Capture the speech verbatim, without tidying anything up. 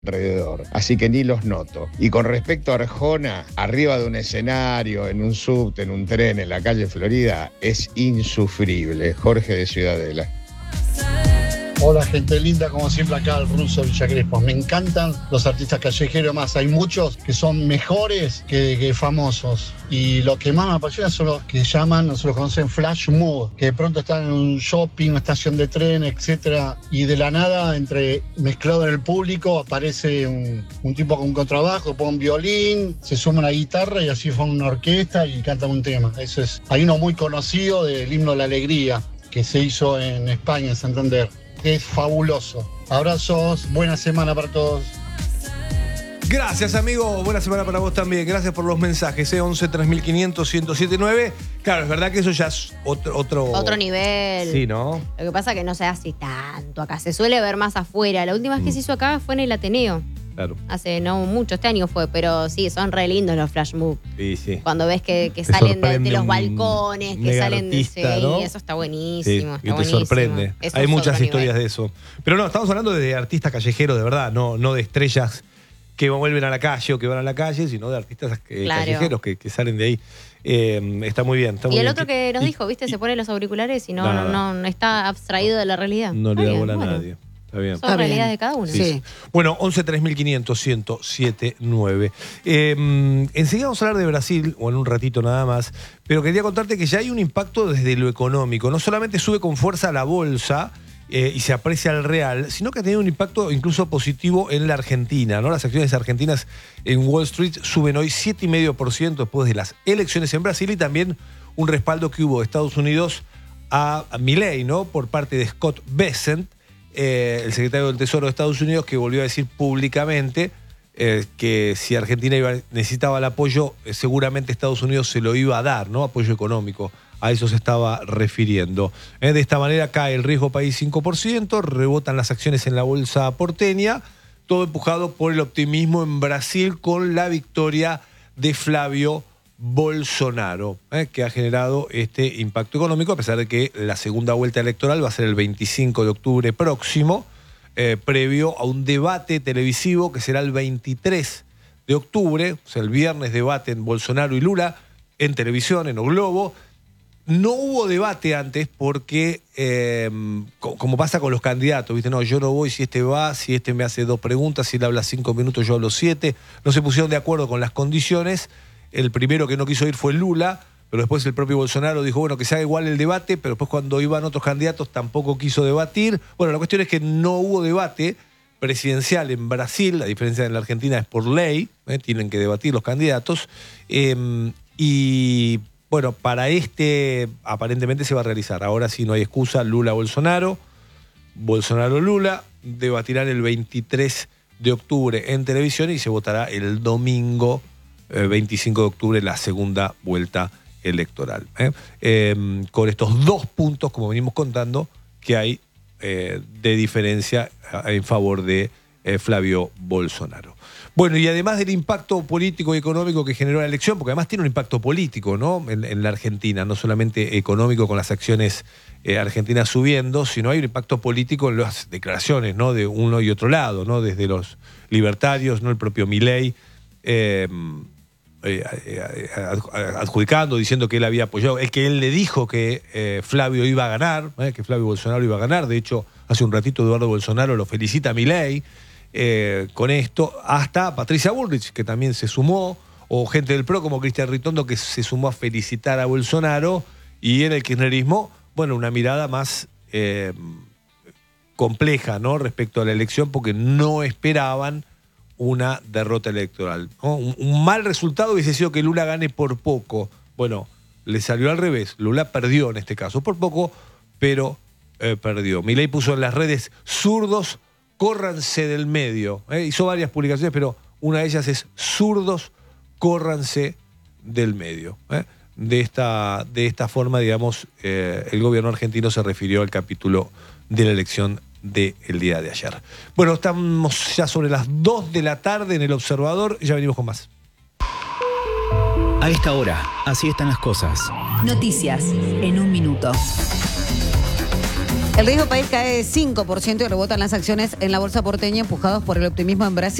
alrededor, así que ni los noto. Y con respecto a Arjona, arriba de un escenario, en un subte, en un tren, en la calle Florida, es insufrible. Jorge de Ciudadela. Hola gente linda, como siempre acá el Ruso Villa Crespo. Me encantan los artistas callejeros, más hay muchos que son mejores que, que famosos. Y lo que más me apasiona son los que llaman, se los conocen flash mob, que de pronto están en un shopping, una estación de tren, etcétera. Y de la nada, entre mezclado en el público, aparece un, un tipo con un contrabajo, pone un violín, se suma una guitarra y así forman una orquesta y cantan un tema. Eso es. Hay uno muy conocido del Himno de la Alegría, que se hizo en España, en Santander. Es fabuloso. Abrazos, buena semana para todos. Gracias, amigo. Buena semana para vos también. Gracias por los mensajes. ¿eh? once tres mil quinientos, ciento siete nueve. Claro, es verdad que eso ya es otro... Otro, otro nivel. Sí, ¿no? Lo que pasa es que no se hace tanto acá. Se suele ver más afuera. La última vez que se hizo acá fue en el Ateneo. Claro. Hace no mucho, este año fue, pero sí, son re lindos los flash mob. Sí, sí. Cuando ves que, que salen de, de los balcones, que salen de... Sí, ¿no? eso está buenísimo. Sí, está y te buenísimo. sorprende. Eso Hay es muchas otro historias nivel. de eso. Pero no, estamos hablando de artistas callejeros, de verdad, no, no de estrellas que vuelven a la calle o que van a la calle, sino de artistas eh, Claro. callejeros que, que salen de ahí. Eh, está muy bien. Está muy Y el bien. otro que nos Y- dijo, ¿viste? Se pone los auriculares y no, Nada. no, no está abstraído de la realidad. No Está le da bien, bola a bueno. nadie. Está bien. Son realidades de cada uno. Sí, sí. Bueno, once tres mil quinientos, ciento siete nueve. Eh, enseguida vamos a hablar de Brasil, o en un ratito nada más, pero quería contarte que ya hay un impacto desde lo económico. No solamente sube con fuerza la bolsa eh, y se aprecia el real, sino que ha tenido un impacto incluso positivo en la Argentina, ¿no? Las acciones argentinas en Wall Street suben hoy siete coma cinco por ciento después de las elecciones en Brasil y también un respaldo que hubo de Estados Unidos a Milei, ¿no? Por parte de Scott Bessent, Eh, el secretario del Tesoro de Estados Unidos, que volvió a decir públicamente eh, que si Argentina iba, necesitaba el apoyo, eh, seguramente Estados Unidos se lo iba a dar, ¿no? Apoyo económico. A eso se estaba refiriendo. Eh, de esta manera cae el riesgo país cinco por ciento, rebotan las acciones en la bolsa porteña, todo empujado por el optimismo en Brasil con la victoria de Flavio Bolsonaro, eh, que ha generado este impacto económico, a pesar de que la segunda vuelta electoral va a ser el veinticinco de octubre próximo, eh, previo a un debate televisivo que será el veintitrés de octubre, o sea, el viernes debaten Bolsonaro y Lula en televisión, en O Globo. No hubo debate antes porque, eh, co- como pasa con los candidatos, ¿viste? No, yo no voy si este va, si este me hace dos preguntas, si él habla cinco minutos, yo hablo siete. No se pusieron de acuerdo con las condiciones. El primero que no quiso ir fue Lula, pero después el propio Bolsonaro dijo, bueno, que se haga igual el debate, pero después cuando iban otros candidatos tampoco quiso debatir. Bueno, la cuestión es que no hubo debate presidencial en Brasil, la diferencia en la Argentina es por ley, ¿eh? Tienen que debatir los candidatos. Eh, y bueno, para este aparentemente se va a realizar. Ahora sí no hay excusa, Lula-Bolsonaro, Bolsonaro-Lula, debatirán el veintitrés de octubre en televisión y se votará el domingo veinticinco de octubre la segunda vuelta electoral. ¿eh? Eh, con estos dos puntos, como venimos contando, que hay eh, de diferencia en favor de eh, Flavio Bolsonaro. Bueno, y además del impacto político y económico que generó la elección, porque además tiene un impacto político, ¿no? En, en la Argentina, no solamente económico con las acciones eh, argentinas subiendo, sino hay un impacto político en las declaraciones, ¿no? De uno y otro lado, ¿no? Desde los libertarios, ¿no? El propio Milei, eh, Eh, eh, adjudicando, diciendo que él había apoyado, el que él le dijo que eh, Flavio iba a ganar, eh, que Flavio Bolsonaro iba a ganar. De hecho, hace un ratito Eduardo Bolsonaro lo felicita a Milei eh, con esto, hasta Patricia Bullrich, que también se sumó, o gente del PRO como Cristian Ritondo, que se sumó a felicitar a Bolsonaro, y en el kirchnerismo, bueno, una mirada más eh, compleja, ¿no? Respecto a la elección, porque no esperaban una derrota electoral, ¿no? Un, un mal resultado hubiese sido que Lula gane por poco. Bueno, le salió al revés. Lula perdió en este caso por poco, pero eh, perdió. Milei puso en las redes, zurdos, córranse del medio. ¿eh? Hizo varias publicaciones, pero una de ellas es zurdos, córranse del medio. ¿eh? De, esta, de esta forma, digamos, eh, el gobierno argentino se refirió al capítulo de la elección del día de ayer. Bueno, estamos ya sobre las dos de la tarde en El Observador, ya venimos con más. A esta hora, así están las cosas. Noticias en un minuto. El riesgo país cae cinco por ciento y rebotan las acciones en la bolsa porteña empujados por el optimismo en Brasil.